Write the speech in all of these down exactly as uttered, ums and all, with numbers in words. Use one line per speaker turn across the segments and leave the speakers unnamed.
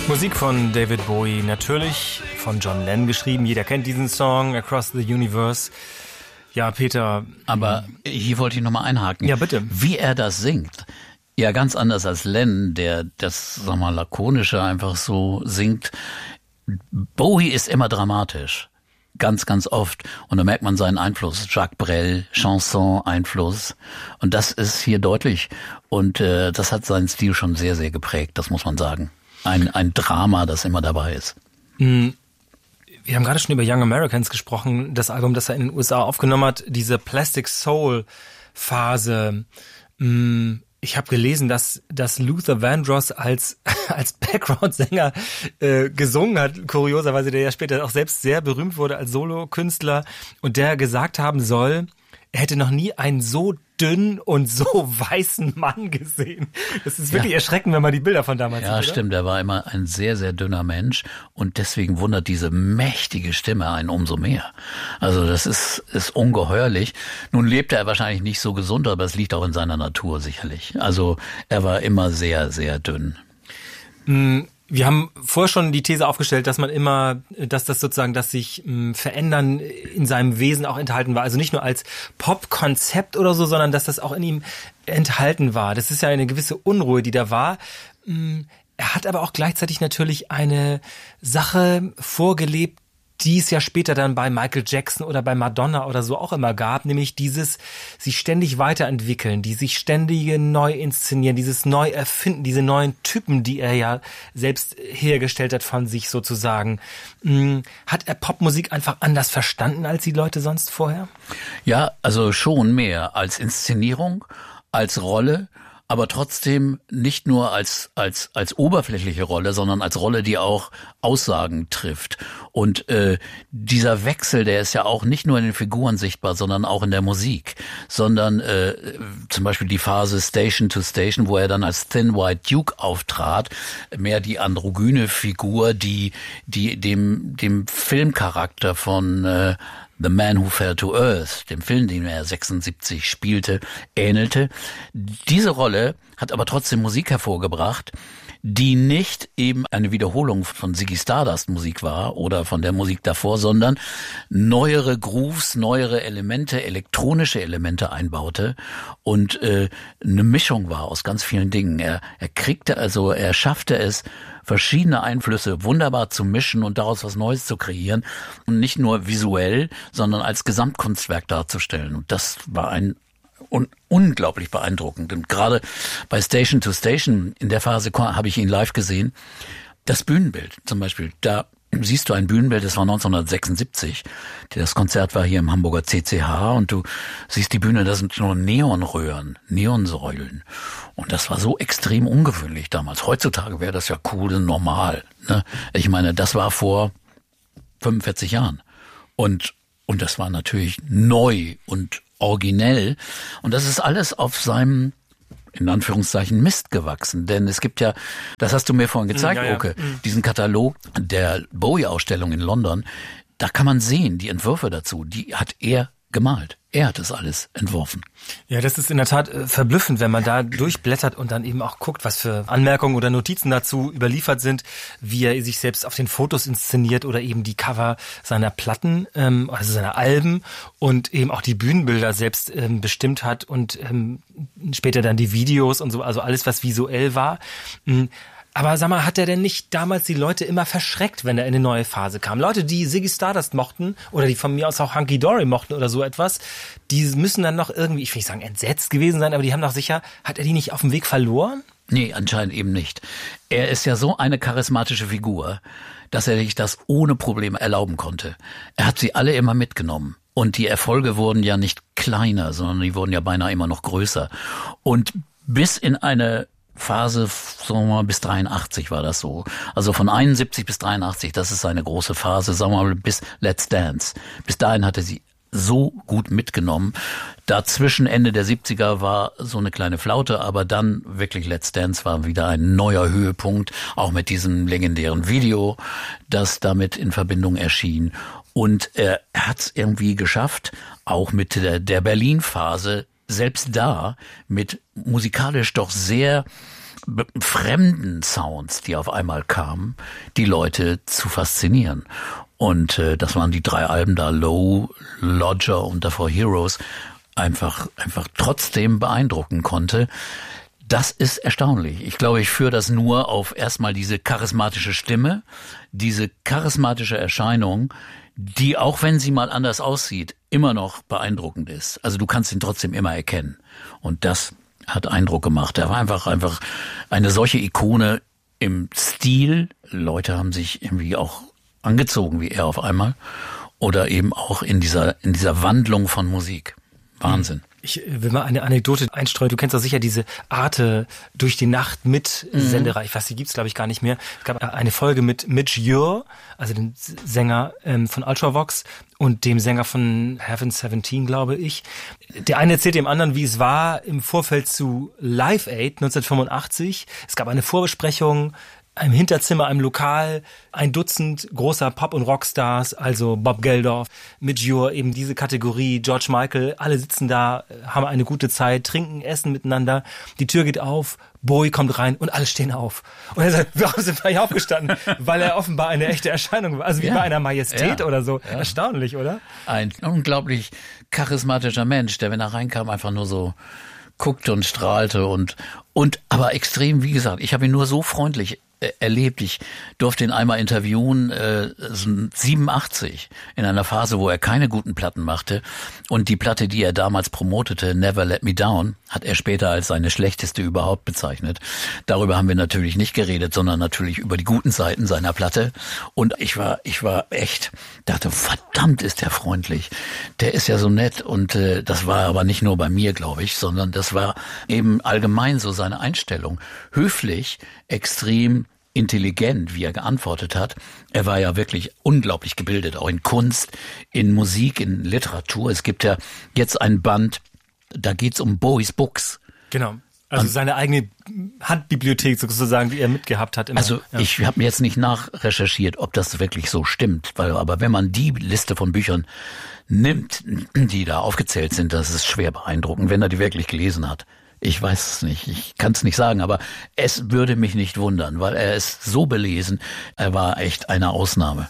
Musik von David Bowie, natürlich von John Lennon geschrieben. Jeder kennt diesen Song, Across the Universe. Ja, Peter.
Aber hier wollte ich nochmal einhaken.
Ja, bitte.
Wie er das singt. Ja, ganz anders als Lennon, der das, sag mal, lakonische einfach so singt. Bowie ist immer dramatisch. Ganz, ganz oft. Und da merkt man seinen Einfluss. Jacques Brel, Chanson-Einfluss. Und das ist hier deutlich. Und äh, das hat seinen Stil schon sehr, sehr geprägt, das muss man sagen. Ein, ein Drama, das immer dabei ist.
Wir haben gerade schon über Young Americans gesprochen, das Album, das er in den U S A aufgenommen hat, diese Plastic Soul Phase. Ich habe gelesen, dass, dass Luther Vandross als, als Background-Sänger äh, gesungen hat, kurioserweise, der ja später auch selbst sehr berühmt wurde als Solokünstler und der gesagt haben soll, er hätte noch nie einen so dünnen und so weißen Mann gesehen. Das ist wirklich ja erschreckend, wenn man die Bilder von damals
ja,
sieht. Ja,
stimmt. Er war immer ein sehr, sehr dünner Mensch und deswegen wundert diese mächtige Stimme einen umso mehr. Also das ist, ist ungeheuerlich. Nun lebte er wahrscheinlich nicht so gesund, aber es liegt auch in seiner Natur sicherlich. Also er war immer sehr, sehr dünn.
Mm. Wir haben vorher schon die These aufgestellt, dass man immer, dass das sozusagen, dass sich mh, Verändern in seinem Wesen auch enthalten war. Also nicht nur als Pop-Konzept oder so, sondern dass das auch in ihm enthalten war. Das ist ja eine gewisse Unruhe, die da war. Er hat aber auch gleichzeitig natürlich eine Sache vorgelebt, die es ja später dann bei Michael Jackson oder bei Madonna oder so auch immer gab, nämlich dieses sich ständig weiterentwickeln, die sich ständige neu inszenieren, dieses neu erfinden, diese neuen Typen, die er ja selbst hergestellt hat von sich sozusagen. Hat er Popmusik einfach anders verstanden als die Leute sonst vorher?
Ja, also schon mehr als Inszenierung, als Rolle, aber trotzdem nicht nur als als als oberflächliche Rolle, sondern als Rolle, die auch Aussagen trifft. Und äh, dieser Wechsel, der ist ja auch nicht nur in den Figuren sichtbar, sondern auch in der Musik. Sondern äh, zum Beispiel die Phase Station to Station, wo er dann als Thin White Duke auftrat, mehr die androgyne Figur, die die dem dem Filmcharakter von äh, The Man Who Fell to Earth, dem Film, den er sechsundsiebzig spielte, ähnelte. Diese Rolle hat aber trotzdem Musik hervorgebracht, die nicht eben eine Wiederholung von Ziggy Stardust Musik war oder von der Musik davor, sondern neuere Grooves, neuere Elemente, elektronische Elemente einbaute und äh, eine Mischung war aus ganz vielen Dingen. Er, er kriegte also, er schaffte es, verschiedene Einflüsse wunderbar zu mischen und daraus was Neues zu kreieren und nicht nur visuell, sondern als Gesamtkunstwerk darzustellen. Und das war ein un- unglaublich beeindruckend. Und gerade bei Station to Station, in der Phase habe ich ihn live gesehen, das Bühnenbild zum Beispiel, da siehst du ein Bühnenbild, das war neunzehnhundertsechsundsiebzig. Das Konzert war hier im Hamburger C C H und du siehst die Bühne, das sind nur Neonröhren, Neonsäulen. Und das war so extrem ungewöhnlich damals. Heutzutage wäre das ja cool und normal. Ne? Ich meine, das war vor fünfundvierzig Jahren. Und, und das war natürlich neu und originell. Und das ist alles auf seinem, in Anführungszeichen, Mist gewachsen. Denn es gibt ja, das hast du mir vorhin gezeigt,
ja, ja.
Oke, diesen Katalog der Bowie-Ausstellung in London. Da kann man sehen, die Entwürfe dazu, die hat er gemalt. Er hat das alles entworfen.
Ja, das ist in der Tat äh, verblüffend, wenn man da durchblättert und dann eben auch guckt, was für Anmerkungen oder Notizen dazu überliefert sind, wie er sich selbst auf den Fotos inszeniert oder eben die Cover seiner Platten, ähm, also seiner Alben und eben auch die Bühnenbilder selbst ähm, bestimmt hat und ähm, später dann die Videos und so, also alles, was visuell war. Mhm. Aber sag mal, hat er denn nicht damals die Leute immer verschreckt, wenn er in eine neue Phase kam? Leute, die Ziggy Stardust mochten oder die von mir aus auch Hunky Dory mochten oder so etwas, die müssen dann noch irgendwie, ich will nicht sagen entsetzt gewesen sein, aber die haben doch sicher, hat er die nicht auf dem Weg verloren?
Nee, anscheinend eben nicht. Er ist ja so eine charismatische Figur, dass er sich das ohne Probleme erlauben konnte. Er hat sie alle immer mitgenommen. Und die Erfolge wurden ja nicht kleiner, sondern die wurden ja beinahe immer noch größer. Und bis in eine Phase, sagen wir mal, bis dreiundachtzig war das so. Also von einundsiebzig bis dreiundachtzig, das ist seine große Phase, sagen wir mal, bis Let's Dance. Bis dahin hatte sie so gut mitgenommen. Dazwischen Ende der siebziger war so eine kleine Flaute, aber dann wirklich Let's Dance war wieder ein neuer Höhepunkt, auch mit diesem legendären Video, das damit in Verbindung erschien. Und er hat es irgendwie geschafft, auch mit der, der Berlin-Phase, selbst da mit musikalisch doch sehr fremden Sounds, die auf einmal kamen, die Leute zu faszinieren. Und äh, das waren die drei Alben da, Low, Lodger und davor Heroes, einfach einfach trotzdem beeindrucken konnte. Das ist erstaunlich. Ich glaube, ich führe das nur auf erstmal diese charismatische Stimme, diese charismatische Erscheinung, die, auch wenn sie mal anders aussieht, immer noch beeindruckend ist. Also du kannst ihn trotzdem immer erkennen. Und das hat Eindruck gemacht. Er war einfach einfach eine solche Ikone im Stil. Leute haben sich irgendwie auch angezogen wie er auf einmal. Oder eben auch in dieser in dieser Wandlung von Musik. Wahnsinn.
Ich will mal eine Anekdote einstreuen. Du kennst doch sicher diese Arte durch die Nacht mit Sendereihe. Ich weiß, die gibt's glaube ich gar nicht mehr. Es gab eine Folge mit Mitch Ure, also dem Sänger ähm, von Ultravox und dem Sänger von Heaven siebzehn, glaube ich. Der eine erzählt dem anderen, wie es war im Vorfeld zu Live Aid neunzehnhundertfünfundachtzig. Es gab eine Vorbesprechung im Hinterzimmer, einem Lokal, ein Dutzend großer Pop- und Rockstars, also Bob Geldof, Midge Ure, eben diese Kategorie, George Michael, alle sitzen da, haben eine gute Zeit, trinken, essen miteinander, die Tür geht auf, Bowie kommt rein und alle stehen auf. Und er sagt, warum sind wir hier aufgestanden? Weil er offenbar eine echte Erscheinung war, also wie ja, bei einer Majestät ja, oder so. Ja. Erstaunlich, oder?
Ein unglaublich charismatischer Mensch, der, wenn er reinkam, einfach nur so guckte und strahlte und, und aber extrem, wie gesagt, ich habe ihn nur so freundlich erlebt. Ich durfte ihn einmal interviewen, äh, siebenundachtzig, in einer Phase, wo er keine guten Platten machte. Und die Platte, die er damals promotete, Never Let Me Down, hat er später als seine schlechteste überhaupt bezeichnet. Darüber haben wir natürlich nicht geredet, sondern natürlich über die guten Seiten seiner Platte. Und ich war, ich war echt, dachte, verdammt ist der freundlich. Der ist ja so nett. Und äh, das war aber nicht nur bei mir, glaube ich, sondern das war eben allgemein so seine Einstellung. Höflich, extrem intelligent, wie er geantwortet hat. Er war ja wirklich unglaublich gebildet, auch in Kunst, in Musik, in Literatur. Es gibt ja jetzt ein Band, da geht's um Bowies Books.
Genau. Also seine eigene Handbibliothek sozusagen, die er mitgehabt hat. Immer.
Also ja. Ich habe mir jetzt nicht nachrecherchiert, ob das wirklich so stimmt, weil aber wenn man die Liste von Büchern nimmt, die da aufgezählt sind, das ist schwer beeindruckend, wenn er die wirklich gelesen hat. Ich weiß es nicht, ich kann es nicht sagen, aber es würde mich nicht wundern, weil er ist so belesen, er war echt eine Ausnahme.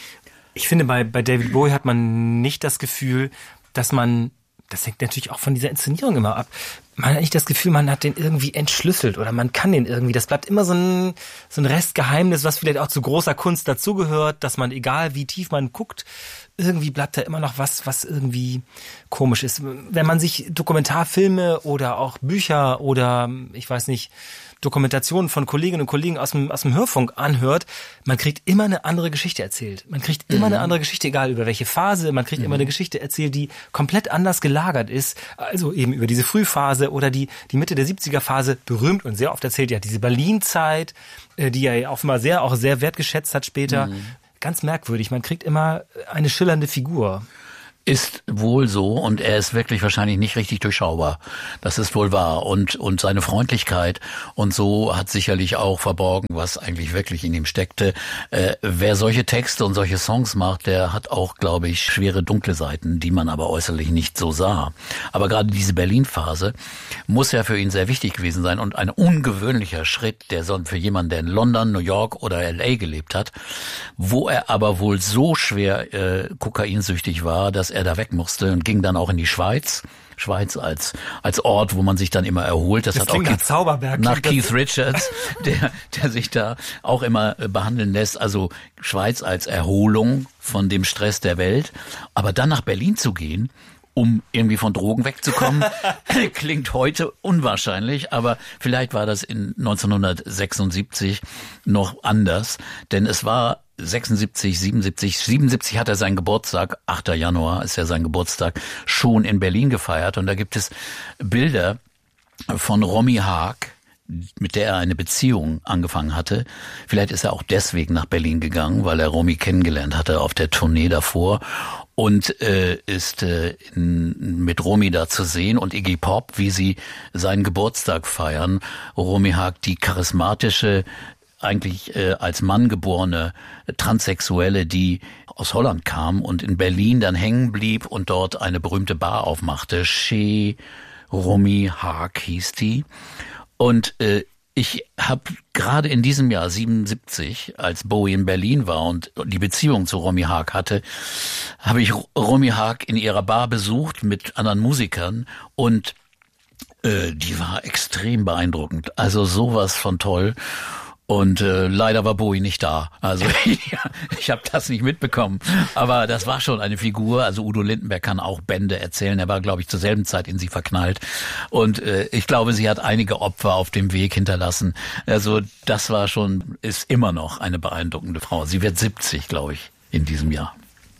Ich finde, bei, bei David Bowie hat man nicht das Gefühl, dass man, das hängt natürlich auch von dieser Inszenierung immer ab, man hat nicht das Gefühl, man hat den irgendwie entschlüsselt oder man kann den irgendwie, das bleibt immer so ein, so ein Restgeheimnis, was vielleicht auch zu großer Kunst dazugehört, dass man, egal wie tief man guckt, irgendwie bleibt da immer noch was, was irgendwie komisch ist. Wenn man sich Dokumentarfilme oder auch Bücher oder, ich weiß nicht, Dokumentationen von Kolleginnen und Kollegen aus dem, aus dem Hörfunk anhört, man kriegt immer eine andere Geschichte erzählt. Man kriegt immer mhm. eine andere Geschichte, egal über welche Phase, man kriegt mhm. immer eine Geschichte erzählt, die komplett anders gelagert ist. Also eben über diese Frühphase oder die, die Mitte der siebziger Phase, berühmt und sehr oft erzählt, ja, diese Berlin-Zeit, die er offenbar sehr, auch sehr wertgeschätzt hat später. Mhm. Ganz merkwürdig, man kriegt immer eine schillernde Figur.
Ist wohl so und er ist wirklich wahrscheinlich nicht richtig durchschaubar. Das ist wohl wahr. Und und seine Freundlichkeit und so hat sicherlich auch verborgen, was eigentlich wirklich in ihm steckte. Äh, wer solche Texte und solche Songs macht, der hat auch, glaube ich, schwere dunkle Seiten, die man aber äußerlich nicht so sah. Aber gerade diese Berlin-Phase muss ja für ihn sehr wichtig gewesen sein und ein ungewöhnlicher Schritt, der so für jemanden, der in London, New York oder L A gelebt hat, wo er aber wohl so schwer äh, kokainsüchtig war, dass er da weg musste und ging dann auch in die Schweiz. Schweiz als als Ort, wo man sich dann immer erholt. Das, das hat auch
nach Zauberberg.
Nach Keith Richards, der der sich da auch immer behandeln lässt. Also Schweiz als Erholung von dem Stress der Welt. Aber dann nach Berlin zu gehen, um irgendwie von Drogen wegzukommen, klingt heute unwahrscheinlich, aber vielleicht war das in neunzehnhundertsechsundsiebzig noch anders, denn es war sechsundsiebzig, siebenundsiebzig, siebenundsiebzig hat er seinen Geburtstag, achter Januar ist ja sein Geburtstag, schon in Berlin gefeiert und da gibt es Bilder von Romy Haag, mit der er eine Beziehung angefangen hatte. Vielleicht ist er auch deswegen nach Berlin gegangen, weil er Romy kennengelernt hatte auf der Tournee davor und äh, ist äh, in, mit Romy da zu sehen und Iggy Pop, wie sie seinen Geburtstag feiern. Romy Haag, die charismatische, eigentlich äh, als Mann geborene Transsexuelle, die aus Holland kam und in Berlin dann hängen blieb und dort eine berühmte Bar aufmachte. Chez Romy Haag hieß die. Und äh, Ich habe gerade in diesem Jahr siebenundsiebzig, als Bowie in Berlin war und die Beziehung zu Romy Haag hatte, habe ich Romy Haag in ihrer Bar besucht mit anderen Musikern und äh, die war extrem beeindruckend. Also sowas von toll. Und äh, leider war Bowie nicht da. Also ja, ich habe das nicht mitbekommen. Aber das war schon eine Figur. Also Udo Lindenberg kann auch Bände erzählen. Er war, glaube ich, zur selben Zeit in sie verknallt. Und äh, ich glaube, sie hat einige Opfer auf dem Weg hinterlassen. Also das war schon, ist immer noch eine beeindruckende Frau. Sie wird siebzig, glaube ich, in diesem Jahr.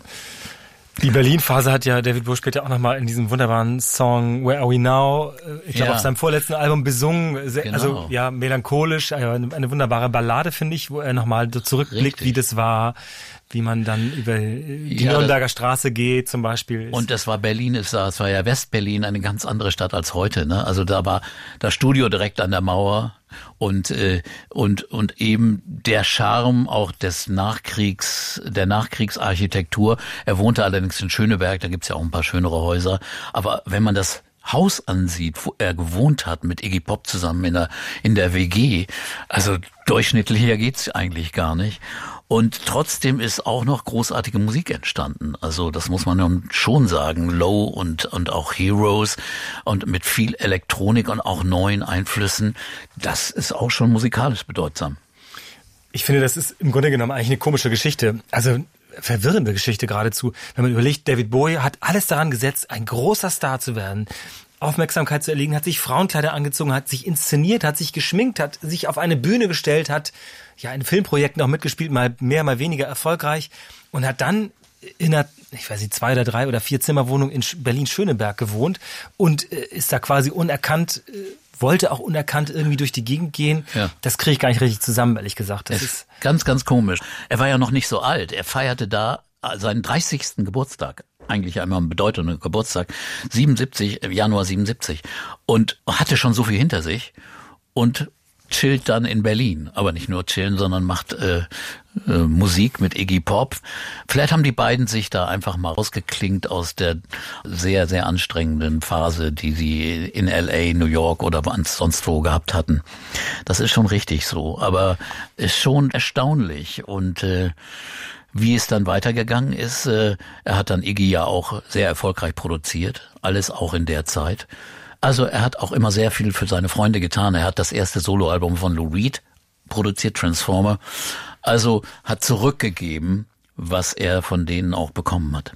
Die Berlin-Phase hat ja David Bowie später auch nochmal in diesem wunderbaren Song Where Are We Now, ich glaube ja. auf seinem vorletzten Album besungen, sehr, genau. Also ja, melancholisch, eine, eine wunderbare Ballade, finde ich, wo er nochmal so zurückblickt, Richtig. Wie das war, wie man dann über die ja, Nürnberger Straße geht zum Beispiel.
Und das war Berlin, es war, es war ja West-Berlin, eine ganz andere Stadt als heute, ne? Also da war das Studio direkt an der Mauer. Und äh, und und eben der Charme auch des Nachkriegs, der Nachkriegsarchitektur. Er wohnte allerdings in Schöneberg, da gibt's ja auch ein paar schönere Häuser. Aber wenn man das Haus ansieht, wo er gewohnt hat mit Iggy Pop zusammen in der in der W G, also durchschnittlicher geht's eigentlich gar nicht. Und trotzdem ist auch noch großartige Musik entstanden. Also das muss man schon sagen. Low und und auch Heroes und mit viel Elektronik und auch neuen Einflüssen. Das ist auch schon musikalisch bedeutsam.
Ich finde, das ist im Grunde genommen eigentlich eine komische Geschichte. Also verwirrende Geschichte geradezu. Wenn man überlegt, David Bowie hat alles daran gesetzt, ein großer Star zu werden. Aufmerksamkeit zu erlegen, hat sich Frauenkleider angezogen, hat sich inszeniert, hat sich geschminkt, hat sich auf eine Bühne gestellt, hat ja in Filmprojekten auch mitgespielt, mal mehr, mal weniger erfolgreich und hat dann in einer, ich weiß nicht, zwei oder drei oder vier Zimmerwohnung in Berlin-Schöneberg gewohnt und äh, ist da quasi unerkannt, äh, wollte auch unerkannt irgendwie durch die Gegend gehen. Ja. Das kriege ich gar nicht richtig zusammen, ehrlich gesagt. Das
es
ist
ganz, ganz komisch. Er war ja noch nicht so alt. Er feierte da seinen dreißigsten Geburtstag. Eigentlich einmal ein bedeutender Geburtstag. siebenundsiebzig, Januar siebenundsiebzig. Und hatte schon so viel hinter sich und chillt dann in Berlin. Aber nicht nur chillen, sondern macht äh, äh, Musik mit Iggy Pop. Vielleicht haben die beiden sich da einfach mal rausgeklingt aus der sehr, sehr anstrengenden Phase, die sie in L A, New York oder sonst wo gehabt hatten. Das ist schon richtig so. Aber ist schon erstaunlich. Und äh, wie es dann weitergegangen ist, äh, er hat dann Iggy ja auch sehr erfolgreich produziert. Alles auch in der Zeit. Also er hat auch immer sehr viel für seine Freunde getan. Er hat das erste Soloalbum von Lou Reed produziert, Transformer. Also hat zurückgegeben, was er von denen auch bekommen hat.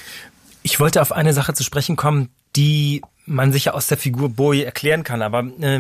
Ich wollte auf eine Sache zu sprechen kommen, die man sich ja aus der Figur Bowie erklären kann, aber äh,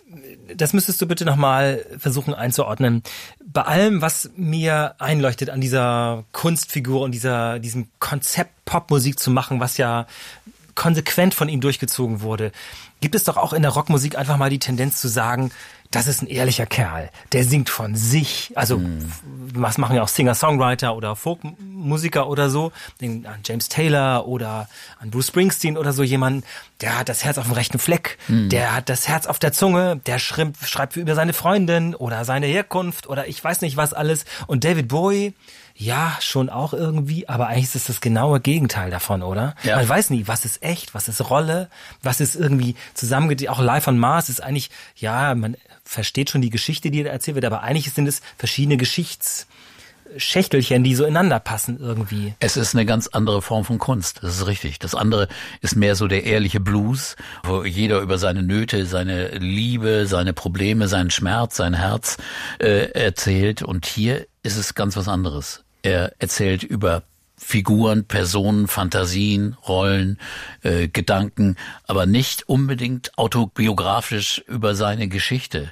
das müsstest du bitte nochmal versuchen einzuordnen. Bei allem, was mir einleuchtet an dieser Kunstfigur und dieser diesem Konzept Popmusik zu machen, was ja konsequent von ihm durchgezogen wurde, gibt es doch auch in der Rockmusik einfach mal die Tendenz zu sagen, das ist ein ehrlicher Kerl, der singt von sich. Also mm. was machen ja auch Singer-Songwriter oder Folkmusiker oder so, den, an James Taylor oder an Bruce Springsteen oder so jemanden, der hat das Herz auf dem rechten Fleck, mm. der hat das Herz auf der Zunge, der schreibt, schreibt über seine Freundin oder seine Herkunft oder ich weiß nicht was alles. Und David Bowie, ja, schon auch irgendwie, aber eigentlich ist es das genaue Gegenteil davon, oder? Ja. Man weiß nie, was ist echt, was ist Rolle, was ist irgendwie zusammengeht, auch Live on Mars ist eigentlich, ja, man versteht schon die Geschichte, die da erzählt wird, aber eigentlich sind es verschiedene Geschichtsschächtelchen, die so ineinander passen irgendwie.
Es ist eine ganz andere Form von Kunst, das ist richtig. Das andere ist mehr so der ehrliche Blues, wo jeder über seine Nöte, seine Liebe, seine Probleme, seinen Schmerz, sein Herz äh, erzählt. Und hier ist es ganz was anderes. Er erzählt über Figuren, Personen, Fantasien, Rollen, äh, Gedanken, aber nicht unbedingt autobiografisch über seine Geschichte.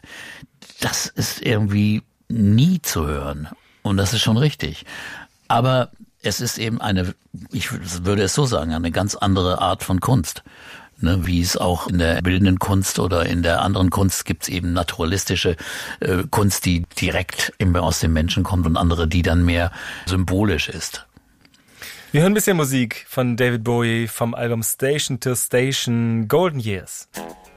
Das ist irgendwie nie zu hören. Und das ist schon richtig. Aber es ist eben eine, ich würde es so sagen, eine ganz andere Art von Kunst. Ne, wie es auch in der bildenden Kunst oder in der anderen Kunst gibt es eben naturalistische äh, Kunst, die direkt immer aus dem Menschen kommt und andere, die dann mehr symbolisch ist.
Wir hören ein bisschen Musik von David Bowie vom Album Station to Station Golden Years.